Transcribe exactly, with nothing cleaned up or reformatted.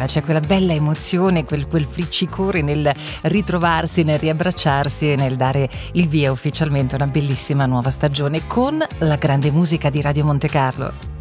bella, c'è quella bella emozione, quel, quel friccicore nel ritrovarsi, nel riabbracciarsi e nel dare il via ufficialmente a una bellissima nuova stagione con la grande musica di Radio Monte Carlo.